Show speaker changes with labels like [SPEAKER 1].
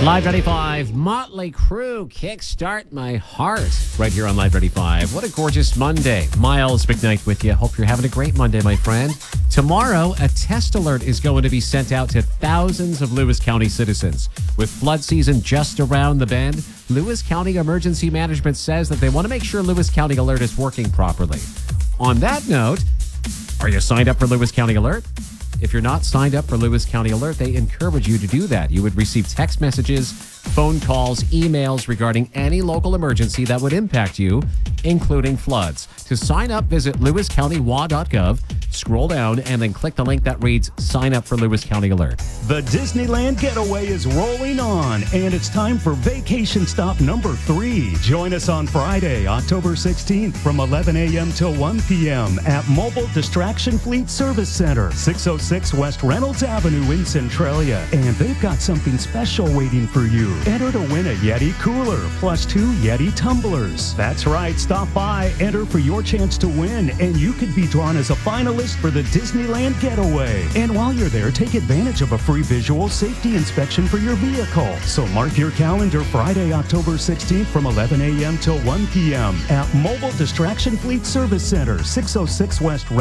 [SPEAKER 1] Live 95, Motley Crue, Kickstart My Heart, right here on Live 95. What a gorgeous Monday. Miles McKnight with you. Hope you're having a great Monday, my friend. Tomorrow, a test alert is going to be sent out to thousands of Lewis County citizens. With flood season just around the bend, Lewis County Emergency Management says that they want to make sure Lewis County Alert is working properly. On that note, are you signed up for Lewis County Alert? If you're not signed up for Lewis County Alert, they encourage you to do that. You would receive text messages, phone calls, emails regarding any local emergency that would impact you, including floods. To sign up, visit lewiscountywa.gov, scroll down, and then click the link that reads Sign Up for Lewis County Alert.
[SPEAKER 2] The Disneyland Getaway is rolling on, and it's time for vacation stop number 3. Join us on Friday, October 16th from 11 a.m. till 1 p.m. at Mobile Distraction Fleet Service Center, 606 West Reynolds Avenue in Centralia. And they've got something special waiting for you. Enter to win a Yeti cooler plus 2 Yeti tumblers. That's right, stop by, enter for your chance to win, and you could be drawn as a finalist for the Disneyland Getaway. And while you're there, take advantage of a free visual safety inspection for your vehicle. So mark your calendar Friday, October 16th from 11 a.m. till 1 p.m. at Mobile Distraction Fleet Service Center, 606 West